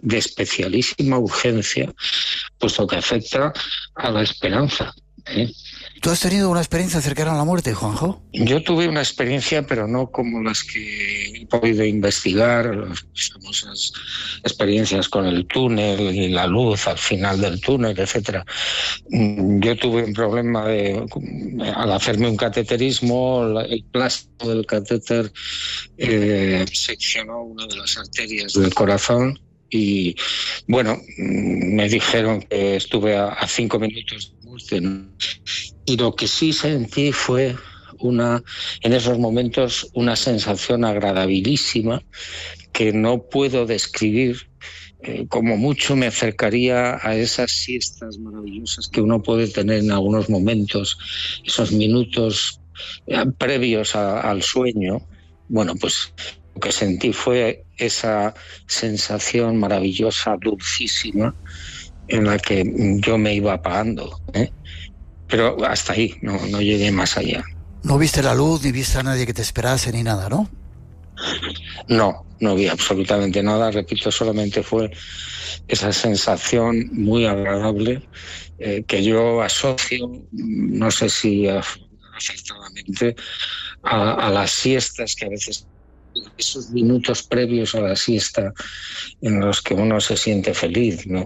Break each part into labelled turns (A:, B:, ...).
A: de especialísima urgencia, puesto que afecta a la esperanza, ¿eh?
B: ¿Tú has tenido una experiencia cercana a la muerte, Juanjo?
A: Yo tuve una experiencia, pero no como las que he podido investigar, las famosas experiencias con el túnel y la luz al final del túnel, etcétera. Yo tuve un problema al hacerme un cateterismo, el plástico del catéter seccionó una de las arterias del corazón. Y bueno, me dijeron que estuve a 5 minutos de muerte, ¿no? Y lo que sí sentí fue en esos momentos una sensación agradabilísima que no puedo describir. Como mucho me acercaría a esas siestas maravillosas que uno puede tener en algunos momentos, esos minutos previos al sueño. Bueno, pues lo que sentí fue esa sensación maravillosa, dulcísima, en la que yo me iba apagando, ¿eh? Pero hasta ahí, no llegué más allá.
B: No viste la luz, ni viste a nadie que te esperase, ni nada, ¿no?
A: No vi absolutamente nada, repito, solamente fue esa sensación muy agradable que yo asocio, no sé si acertadamente, a las siestas que a veces, esos minutos previos a la siesta en los que uno se siente feliz, ¿no?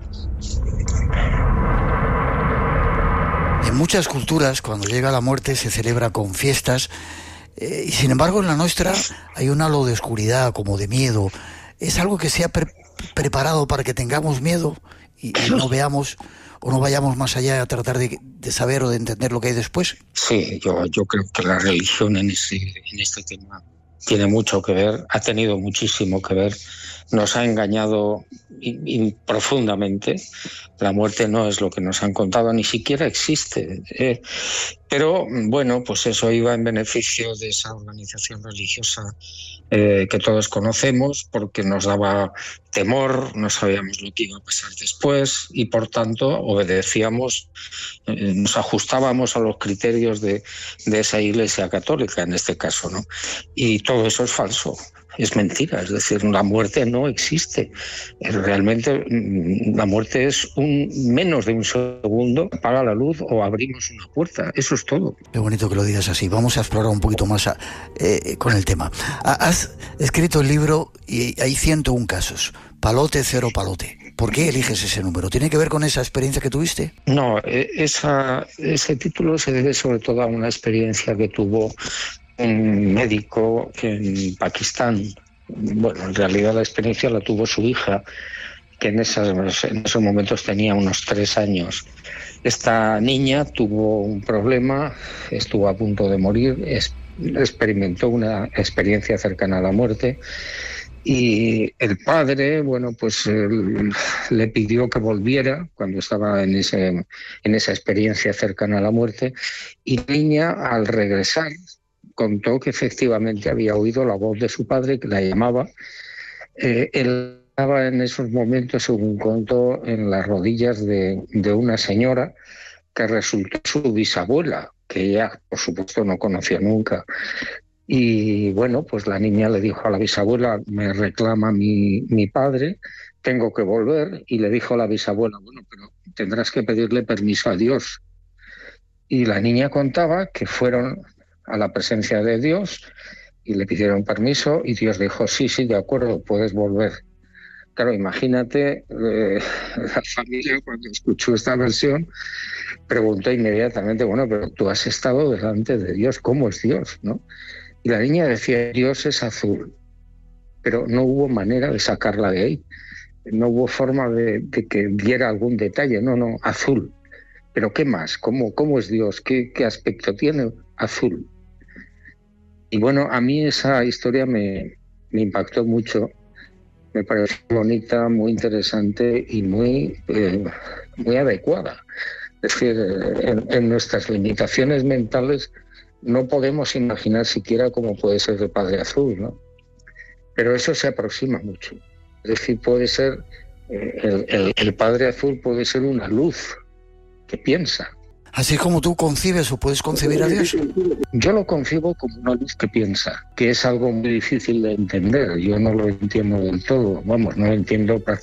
B: En muchas culturas, cuando llega la muerte, se celebra con fiestas, y sin embargo en la nuestra hay un halo de oscuridad, como de miedo. ¿Es algo que se ha preparado para que tengamos miedo y no veamos o no vayamos más allá a tratar de saber o de entender lo que hay después?
A: Sí, yo creo que la religión en este tema tiene mucho que ver, ha tenido muchísimo que ver, nos ha engañado profundamente. La muerte no es lo que nos han contado, ni siquiera existe. Pero bueno, pues eso iba en beneficio de esa organización religiosa que todos conocemos, porque nos daba temor, no sabíamos lo que iba a pasar después y por tanto obedecíamos, nos ajustábamos a los criterios de esa Iglesia católica en este caso, ¿no? Y todo eso es falso. Es mentira, es decir, la muerte no existe. Realmente la muerte es menos de un segundo, apaga la luz o abrimos una puerta, eso es todo.
B: Qué bonito que lo digas así. Vamos a explorar un poquito más con el tema. Has escrito el libro y hay 101 casos, palote, cero palote. ¿Por qué eliges ese número? ¿Tiene que ver con esa experiencia que tuviste?
A: No, ese título se debe sobre todo a una experiencia que tuvo un médico en Pakistán. Bueno, en realidad la experiencia la tuvo su hija, que en esos momentos tenía unos 3 años. Esta niña tuvo un problema, estuvo a punto de morir, experimentó una experiencia cercana a la muerte y el padre, bueno, pues le pidió que volviera cuando estaba en esa experiencia cercana a la muerte, y la niña, al regresar, contó que efectivamente había oído la voz de su padre que la llamaba. Él estaba en esos momentos, según contó, en las rodillas de una señora que resultó su bisabuela, que ella, por supuesto, no conoció nunca. Y bueno, pues la niña le dijo a la bisabuela: me reclama mi padre, tengo que volver. Y le dijo a la bisabuela: bueno, pero tendrás que pedirle permiso a Dios. Y la niña contaba que fueron a la presencia de Dios y le pidieron permiso y Dios dijo: sí, de acuerdo, puedes volver. Claro, imagínate, la familia, cuando escuchó esta versión, preguntó inmediatamente: bueno, pero tú has estado delante de Dios, ¿cómo es Dios?, ¿no? Y la niña decía: Dios es azul. Pero no hubo manera de sacarla de ahí. No hubo forma de que diera algún detalle. No, azul. ¿Pero qué más? ¿Cómo es Dios? ¿Qué aspecto tiene? Azul. Y bueno, a mí esa historia me impactó mucho. Me pareció bonita, muy interesante y muy adecuada. Es decir, en nuestras limitaciones mentales no podemos imaginar siquiera cómo puede ser el Padre Azul, ¿no? Pero eso se aproxima mucho. Es decir, puede ser, el Padre Azul puede ser una luz que piensa.
B: Así como tú concibes o puedes concebir a Dios.
A: Yo lo concibo como una luz que piensa, que es algo muy difícil de entender. Yo no lo entiendo del todo, vamos, no lo entiendo prácticamente